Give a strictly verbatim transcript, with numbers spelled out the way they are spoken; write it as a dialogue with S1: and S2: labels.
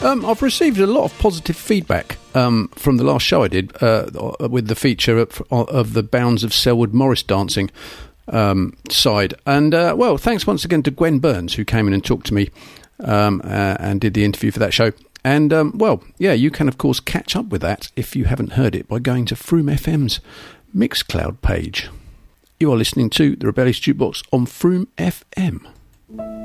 S1: Um, I've received a lot of positive feedback um, from the last show I did uh, with the feature of, of the Bounds of Selwood Morris dancing um, side. And, uh, well, thanks once again to Gwen Burns, who came in and talked to me um, uh, and did the interview for that show. And, um, well, yeah, you can, of course, catch up with that if you haven't heard it by going to Froome F M's Mixcloud page. You are listening to the Rebellious Jukebox on Froome F M.